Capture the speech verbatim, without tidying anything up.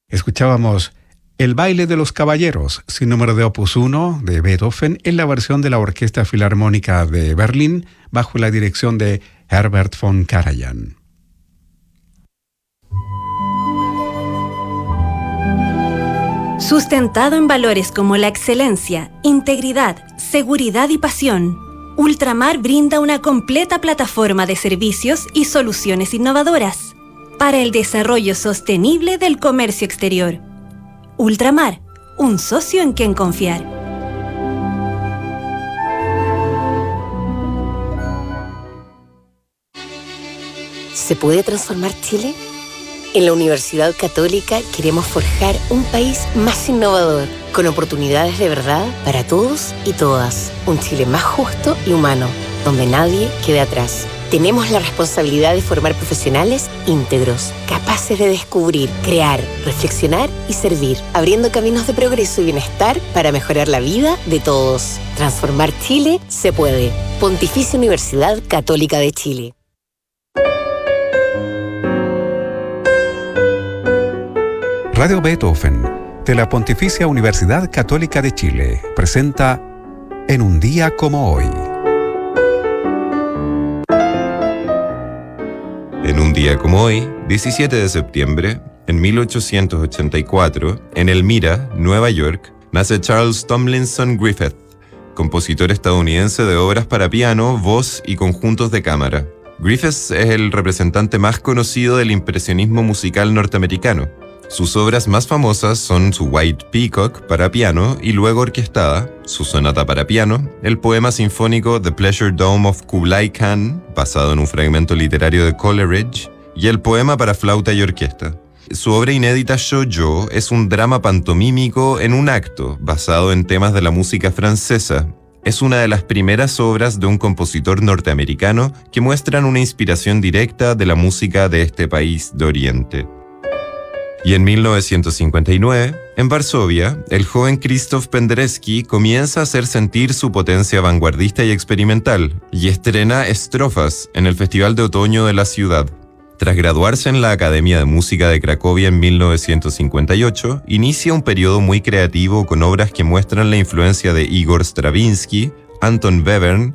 Escuchábamos El baile de los caballeros, sin número de opus uno de Beethoven, en la versión de la Orquesta Filarmónica de Berlín, bajo la dirección de Herbert von Karajan. Sustentado en valores como la excelencia, integridad, seguridad y pasión, Ultramar brinda una completa plataforma de servicios y soluciones innovadoras para el desarrollo sostenible del comercio exterior. Ultramar, un socio en quien confiar. ¿Se puede transformar Chile? En la Universidad Católica queremos forjar un país más innovador, con oportunidades de verdad para todos y todas. Un Chile más justo y humano, donde nadie quede atrás. Tenemos la responsabilidad de formar profesionales íntegros, capaces de descubrir, crear, reflexionar y servir, abriendo caminos de progreso y bienestar para mejorar la vida de todos. Transformar Chile se puede. Pontificia Universidad Católica de Chile. Radio Beethoven, de la Pontificia Universidad Católica de Chile, presenta En un día como hoy. En un día como hoy, diecisiete de septiembre, en mil ochocientos ochenta y cuatro, en Elmira, Nueva York, nace Charles Tomlinson Griffith, compositor estadounidense de obras para piano, voz y conjuntos de cámara. Griffith es el representante más conocido del impresionismo musical norteamericano. Sus obras más famosas son su White Peacock para piano y luego orquestada, su sonata para piano, el poema sinfónico The Pleasure Dome of Kublai Khan, basado en un fragmento literario de Coleridge, y el poema para flauta y orquesta. Su obra inédita Shōjo es un drama pantomímico en un acto, basado en temas de la música francesa. Es una de las primeras obras de un compositor norteamericano que muestran una inspiración directa de la música de este país de Oriente. Y en mil novecientos cincuenta y nueve, en Varsovia, el joven Krzysztof Penderecki comienza a hacer sentir su potencia vanguardista y experimental, y estrena Estrofas en el Festival de Otoño de la ciudad. Tras graduarse en la Academia de Música de Cracovia en mil novecientos cincuenta y ocho, inicia un periodo muy creativo con obras que muestran la influencia de Igor Stravinsky, Anton Webern